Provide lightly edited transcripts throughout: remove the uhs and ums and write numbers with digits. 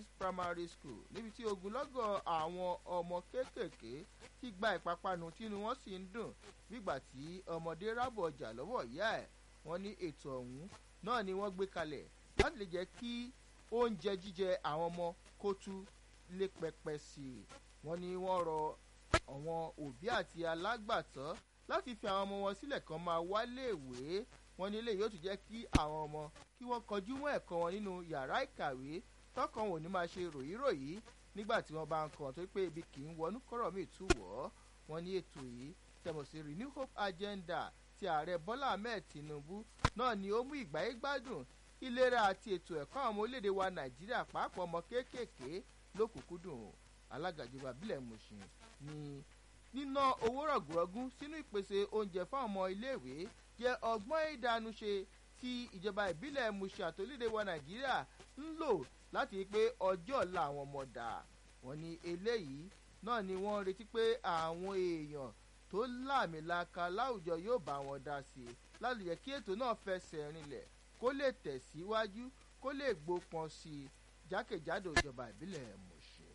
Primary School níbi tí ogunlọ́gọ̀ àwọn ọmọ kéékèèké ti gba ìpápánu tínú wọn sì ń dùn bígbà tí ọmọdé rábọ̀ ọjà lọ́wọ́ ìyá ẹ̀. Wọ́n ní ètò ọ̀hún náà ni wọ́n gbé kalẹ̀ láti lè jẹ́ kí oúnjẹ jíjẹ àwọn ọmọ kó tún lé pẹpẹ sí i. Wọ́n ní wọ́n rọ àwọn òbí àti alágbàtọ́ láti fi àwọn ọmọ wọn sílẹ̀ kan máa wálé ìwé. Wọ́n ní eléyìí yóò tún jẹ́ kí àwọn ọmọ kí wọ́n kọjú mọ́ ẹ̀kọ́ wọn nínú yàrá ìkàwé tọkàn wọn ò ní máa ṣe ròyìnròyìn nígbà tí wọ́n bá ń kọ́ torí pé ibi kì í wọnú kọ́rọ̀ míì tú wọ́. Wọ́n ní ètò yìí tẹ̀mọ̀ sí Renew Hope Agenda ti ààrẹ Bọ́lá Ahmed Tinubu náà ni ó mú ìgbáyégbádùn ìlera àti ètò ẹ̀kọ́ àwọn ọmọ orílẹ̀-èdè wa Nàìjíríà pàápàá ọmọ kéékèèké lókùnkúndùn. Alága ìjọba ìbílẹ̀ Mushin ní níná owó rọ̀gùrọ̀gùn sínú ìpèsè oúnjẹ fáwọn ọmọ iléèwé jẹ́ ọgbọ́n ìdánúṣe tí ìjọba ìbílẹ̀ Mushin àti orílẹ̀-èdè wa Nàìjíríà ń lò láti rí pé ọjọ́ ọ̀la àwọn ọmọ dà. Wọ́n ní eléyìí náà ni wọ́n retí pé àwọn èèyàn tó láàmìlaka láwùjọ yóò bá wọn dá sí i láti jẹ́ kí ètò náà fẹsẹ̀ rinlẹ̀ kó lè tẹ̀síwájú kó lè gbópọn sí i jákèjádò ìjọba ìbílẹ̀ Mushin.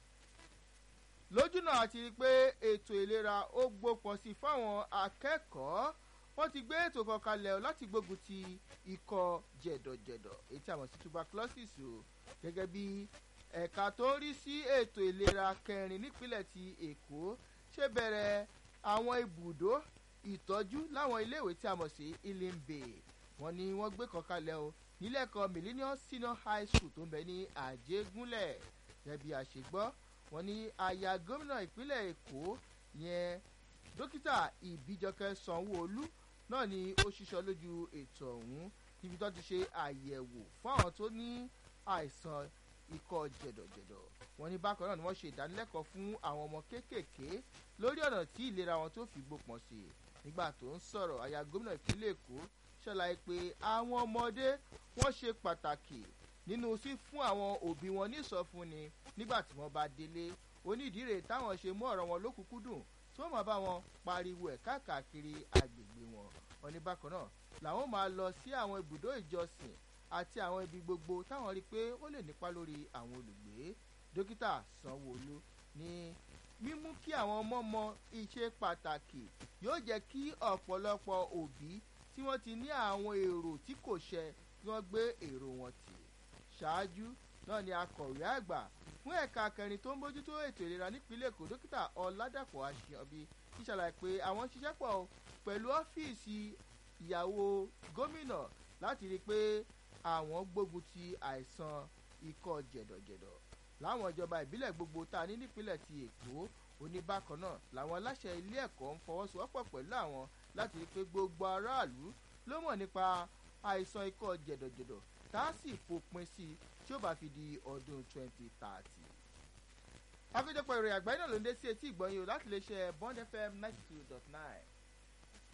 Lójúnà àti rí pé ètò ìlera ó gbópọn sí i fáwọn akẹ́kọ̀ọ́ wọ́n ti gbé ètò kan kalẹ̀ láti gbógun ti ikọ́ jẹ̀dọ̀jẹ̀dọ̀ èyí tí a mọ̀ sí tuberculosis o gẹ́gẹ́ bí ẹ̀ka tó ń rí sí ètò ìlera kẹrin nípínlẹ̀ ti Èkó ṣe bẹ̀rẹ̀ àwọn ibùdó ìtọ́jú láwọn iléèwé tí a mọ̀ sí Ilimbe. Wọ́n ní wọ́n gbé kan kalẹ̀ o nílẹ̀kọ̀ Millennium Senior High School tó ń bẹ ní Àjẹgúnlẹ̀. Gẹ́gẹ́ bí a ṣe gbọ́ wọ́n ní aya gómìnà ìpínlẹ̀ Èkó yẹn dókítà Ìbíjọkẹ́ Sanwó-Olú náà ni ó ṣiṣọ́ lójú ètò ọ̀hún níbi tó ti ṣe àyẹ̀wò fún àwọn tó ní àìsàn ikọ́ jẹ̀dọ̀jẹ̀dọ̀. Wọ́n ní bákan náà ni wọ́n ṣe ìdánilẹ́kọ̀ọ́ fún àwọn ọmọ kéékèèké lórí ọ̀nà tí ìlera wọn tó fi gbópọn sí i. Nígbà tó ń sọ̀rọ̀ aya gómìnà ìpínlẹ̀ Èkó ṣàlàyé pé àwọn ọmọdé wọ́n ṣe pàtàkì nínú sí fún àwọn òbí wọn ní ìsọfúnni nígbà tí wọ́n bá délé. Onídìíre táwọn ṣe mú ọ̀rọ̀ wọn lókùnkúndùn tí wọ́n máa bá wọn pariwo ẹ̀ káàkiri agbègbè wọn. Wọ́n ní bákan náà làwọn máa lọ sí àwọn ibùdó ìjọsìn àti àwọn ibi gbogbo táwọn rí pé ó lè nípa lórí àwọn olùgbé. Dókítà Sanwó-Olú ní mímú kí àwọn ọmọ mọ iṣẹ́ pàtàkì yóò jẹ́ kí ọ̀pọ̀lọpọ̀ òbí tí wọ́n ti ní àwọn èrò tí kò ṣẹ kí wọ́n gbé èrò wọn tì. Ṣáájú náà ni akọ̀wé àgbà fún ẹ̀ka kẹrin tó ń bójútó ètò ìlera nípínlẹ̀ Èkó dókítà Ọládàpọ̀ Àṣeyọbí ti ṣàlàyé pé àwọn ṣiṣẹ́ pọ̀ pẹ̀lú ọ́fíìsì ìyàwó gómìnà láti rí i pé àwọn gbógun ti àìsàn ikọ́ jẹ̀dọ̀jẹ̀dọ̀ láwọn ìjọba ìbílẹ̀ gbogbo tá a ní nípínlẹ̀ ti Èkó. Oníbàkan náà làwọn aláṣẹ ilé ẹ̀kọ́ ń fọwọ́sowọ́pọ̀ pẹ̀lú àwọn láti rí i pé gbogbo aráàlú ló mọ̀ nípa àìsàn ikọ́ jẹ̀dọ̀jẹ̀dọ̀ tá a sì fòpin sí i tí ó bá fi di ọdún 2030. Àkójọpọ̀ ìròyìn àgbáyé náà ló ń dé sí etí ìgbọ̀nyìn láti lè ṣe Bond FM 92.9.